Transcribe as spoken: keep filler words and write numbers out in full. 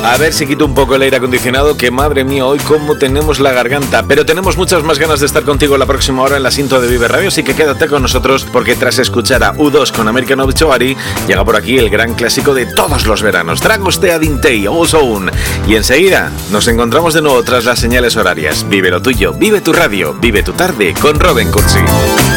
A ver si quito un poco el aire acondicionado, que madre mía, hoy cómo tenemos la garganta. Pero tenemos muchas más ganas de estar contigo la próxima hora en la Sinto de Vive Radio, así que quédate con nosotros, porque tras escuchar a U dos con American Obituary, llega por aquí el gran clásico de todos los veranos, Dragostea Dintei, Ozone. Y enseguida nos encontramos de nuevo tras las señales horarias. Vive lo tuyo, vive tu radio, vive tu tarde con Robin Cursi.